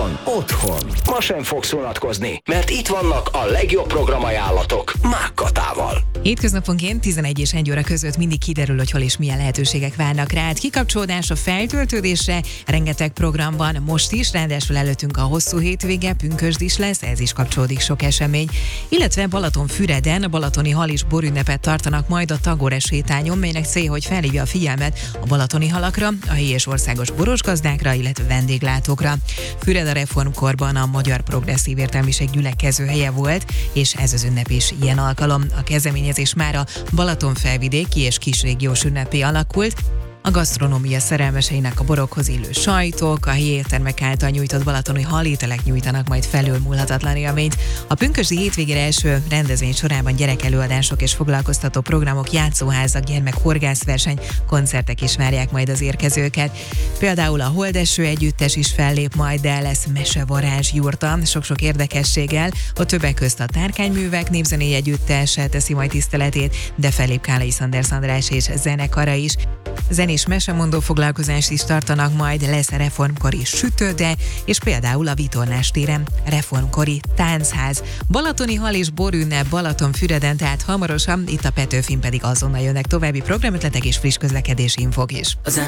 otthon. Ma sem fogsz unatkozni, mert itt vannak a legjobb programajánlatok Mákkatával. Hétköznaponként 11 és 1 óra között mindig kiderül, hogy hol és milyen lehetőségek várnak rád. Kikapcsolódás a feltöltődésre, rengeteg programban most is, ráadásul előttünk a hosszú hétvége, pünkösd is lesz, ez is kapcsolódik sok esemény. Illetve Balatonfüreden a balatoni hal- és borünnepet tartanak majd a Tagore sétányon, melynek célja, hogy felhívja a figyelmet a balatoni halakra, a helyi és országos borosgazdákra, illetve vendéglátókra. Füred a reformkorban a magyar progresszív értelmiség gyülekező helye volt, és ez az ünnep is ilyen alkalom. A kezdeményezés már a Balatonfelvidéki és kisrégiós ünnepé alakult. A gasztronómia szerelmeseinek a borokhoz illő sajtok, a helyi éttermek által nyújtott balatoni halételek nyújtanak majd felülmúlhatatlan élményt. A pünkösdi hétvégére első rendezvény sorában gyerekelőadások és foglalkoztató programok, játszóházak, gyermekhorgászverseny, koncertek is várják majd az érkezőket. Például a Holdeső együttes is fellép majd, de lesz mesevarázs jurta, sok-sok érdekességgel. Ott többek közt a Tárkányművek népzenei együttes teszi majd tiszteletét, de fellép Kálai Szanders András és zenekara is. Zenés mesemondó foglalkozást is tartanak majd, lesz reformkori sütőde, és például a Vitorlás téren reformkori táncház. Balatoni hal- és borünnep Balatonfüreden, tehát hamarosan, itt a Petőfin pedig azonnal jönnek további programötletek és friss közlekedési infók is.